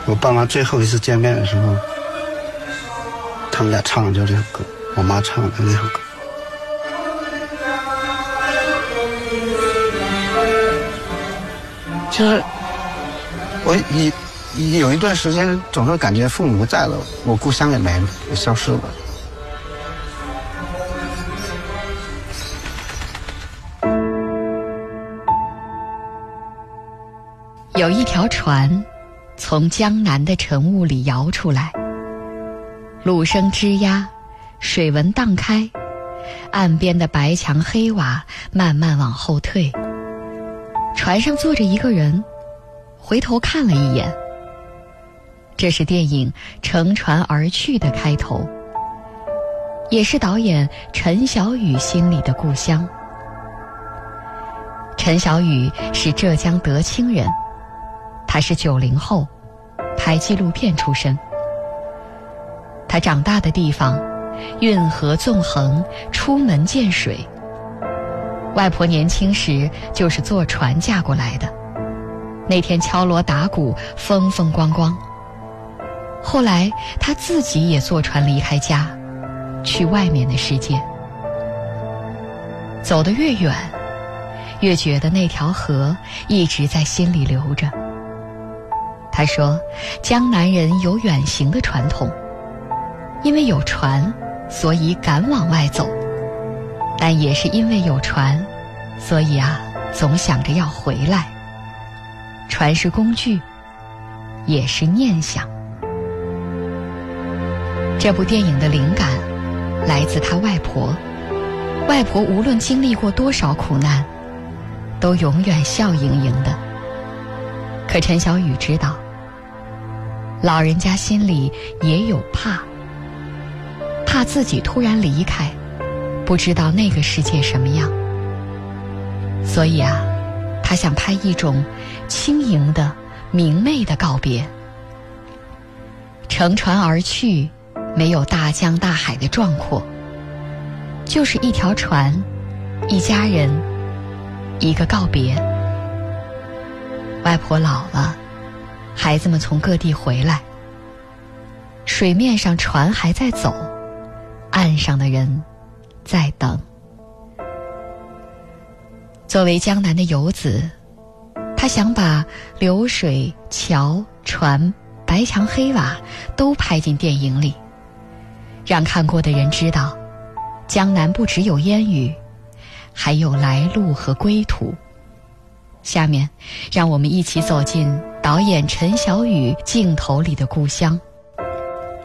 我爸妈最后一次见面的时候，他们俩唱的就这首歌，我妈唱的那首歌。就是我有一段时间总是感觉父母不在了，我故乡也没了，也消失了。 有一条船从江南的晨雾里摇出来，橹声吱呀，水纹荡开，岸边的白墙黑瓦慢慢往后退。船上坐着一个人，回头看了一眼。这是电影《乘船而去》的开头，也是导演陈晓宇心里的故乡。陈晓宇是浙江德清人，他是90后，拍纪录片出身。他长大的地方运河纵横，出门见水。外婆年轻时就是坐船嫁过来的，那天敲锣打鼓，风风光光。后来他自己也坐船离开家，去外面的世界。走得越远，越觉得那条河一直在心里流着。他说，江南人有远行的传统，因为有船，所以敢往外走，但也是因为有船，所以总想着要回来。船是工具，也是念想。这部电影的灵感来自他外婆，外婆无论经历过多少苦难，都永远笑盈盈的。可陈晓宇知道，老人家心里也有怕，怕自己突然离开，不知道那个世界什么样。所以他想拍一种轻盈的、明媚的告别。乘船而去，没有大江大海的壮阔，就是一条船，一家人，一个告别。外婆老了，孩子们从各地回来，水面上船还在走，岸上的人在等。作为江南的游子，他想把流水、桥、船、白墙黑瓦都拍进电影里，让看过的人知道，江南不只有烟雨，还有来路和归途。下面让我们一起走进导演陈晓宇镜头里的故乡。